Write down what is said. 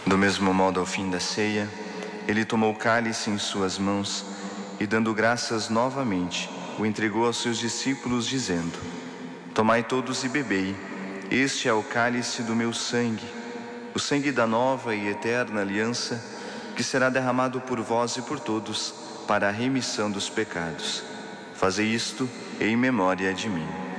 Do mesmo modo, ao fim da ceia, ele tomou o cálice em suas mãos e, dando graças novamente, o entregou aos seus discípulos, dizendo: Tomai todos e bebei, este é o cálice do meu sangue, o sangue da nova e eterna aliança, que será derramado por vós e por todos, para a remissão dos pecados. Fazei isto em memória de mim.